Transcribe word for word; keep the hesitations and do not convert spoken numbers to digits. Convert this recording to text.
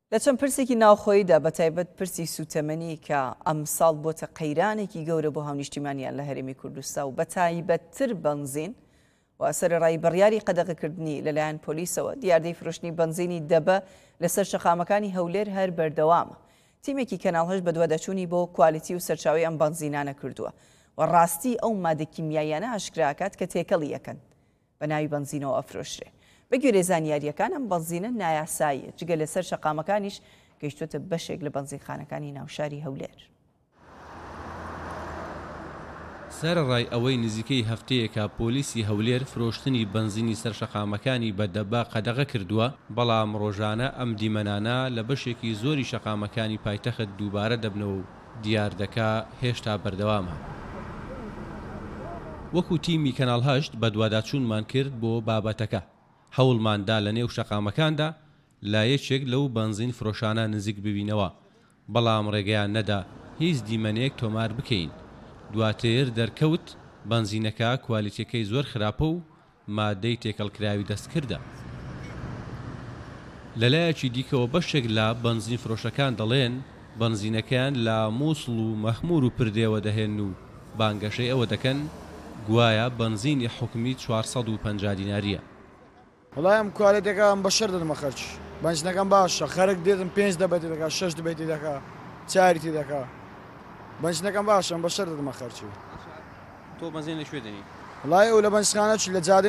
لە چەند پرسێکی ناوخۆییدا بەتایبەت پرسی سوتەمەنی کە ئەمساڵ بۆتە قەیرانێکی گەورە بۆ هاونیشتیمانیان لە هەرێمی کوردستان و بەتایبەتتر بەنزین و سەرەڕای بڕیاری قەدەغەکردنی لەلایەن پۆلیسەوە دیاردەی فرۆشتنی بەنزینی دەبە لەسەر شەقامەکانی هەولێر هەر بەردەوامە. تیمێکی کەناڵ هەشت بە دووادەچوونی بۆ کوالیتی و سەرچاوی ئەم بەنزینانە کردووە و ڕاستی ئەو مادە کیمیاییانە ئاشکراکات کە تێکەڵی یەکەن بە ناوی بەنزینەوە ئەفرۆشرێ. بە گوێرە زانیاریەکان ئەم بەنزینە نایاساییە، جگە لەسەر شەقامەکانیش گەیشتوتە بەشێک لە بەنزینخانەکانی ناوشاری هەولێر. سەرەڕای ئەوەی نزیکەی هەفتەیەکە پۆلیسی هەولێر فرۆشتنی بەنزینی سەر شەقامەکانی بەدەبا قەدەغە کردووە، بەڵام ڕۆژانە ئەم دیمەنانە لە بەشێکی زۆری شەقامەکانی پایتەخت دووبارە دەبنەوە و دیاردەکە هێشتا بەردەوامە. وەکو تیمی کەناڵ هەشت بە دوواداچوونمان کرد بۆ بابەتەکە، هەوڵماندا لە نێو شەقامەکاندا لایەکێک لەو بەنزین فرۆشانە نزیک ببینەوە، بەڵام ڕێگەیان نەدا هیچ دیمەنێک تۆمار بکەین. دواتر دەرکەوت بەنزینەکە کوالیتیەکەی زۆر خراپە و مادەی تێکەڵکراوی دەستکردە. لەلایەکی دیکەوە بەشێک لە بەنزین فرۆشەکان دەڵێن بەنزینەکەیان لە مووسڵ و مەخمور و پردێوە دەهێن و بانگەشەی ئەوە دەکەن گوایە بەنزینی حکومی چوارسەد و پەنجا دیناریە. وڵای ئەم کوالیتیەکەم بەشەر دەدەمە خەرج. بەنزینەکەم باشە، خەرک دێتم پێنج دەبێتی دەکا، شەش دەبێتی دەکا، چاریتی دەکا. بەنزینەکەم باشە، بەشەر دەدەمە خەرچی. تۆ بەنزین لەکوێ دەنی؟ وڵای ئەو لە بەنزخانە چ لە جادە